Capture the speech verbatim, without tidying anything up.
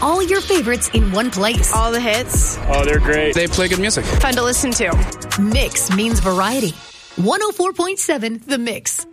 all your favorites in one place. All the hits. Oh, they're great. They play good music. Fun to listen to. Mix means variety. one oh four point seven The Mix.